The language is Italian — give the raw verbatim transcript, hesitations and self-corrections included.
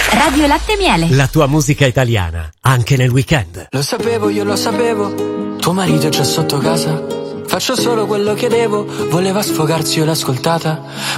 Radio Latte e Miele. La tua musica italiana, anche nel weekend. Lo sapevo, io lo sapevo, tuo marito è già sotto casa. Faccio solo quello che devo, voleva sfogarsi, io l'ho ascoltata,